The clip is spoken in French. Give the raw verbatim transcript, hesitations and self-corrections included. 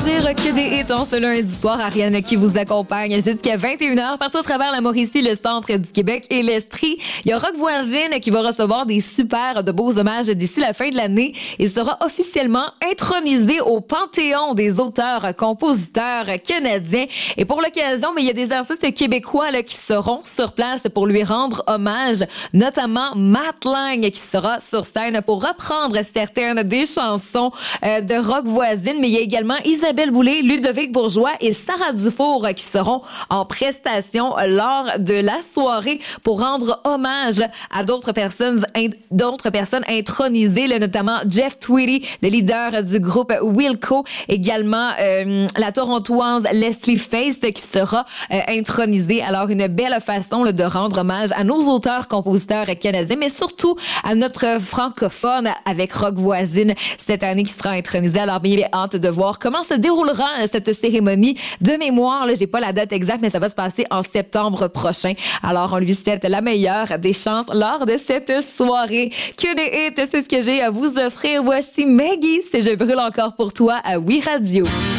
choisir que des hits en ce lundi soir. Ariane qui vous accompagne jusqu'à vingt et une heures partout à travers la Mauricie, le centre du Québec et l'Estrie. Il y a Rock Voisine qui va recevoir des super de beaux hommages d'ici la fin de l'année. Il sera officiellement intronisé au panthéon des auteurs-compositeurs canadiens. Et pour l'occasion, mais il y a des artistes québécois là, qui seront sur place pour lui rendre hommage, notamment Matt Lang qui sera sur scène pour reprendre certaines des chansons euh, de Rock Voisine. Mais il y a également Isabelle Boulay, Ludovic Bourgeois et Sarah Dufour qui seront en prestation lors de la soirée pour rendre hommage à d'autres personnes, d'autres personnes intronisées, là, notamment Jeff Tweedy, le leader du groupe Wilco, également euh, la Torontoise Leslie Face qui sera euh, intronisée. Alors une belle façon là, de rendre hommage à nos auteurs-compositeurs canadiens, mais surtout à notre francophone avec Rock Voisine cette année qui sera intronisé. Alors bien, bien hâte de voir comment se déroulera cette cérémonie. De mémoire, là, j'ai pas la date exacte, mais ça va se passer en septembre prochain. Alors on lui souhaite la meilleure des chances lors de cette soirée. Que des hits, c'est ce que j'ai à vous offrir. Voici Maggie, c'est Je brûle encore pour toi à Oui Radio.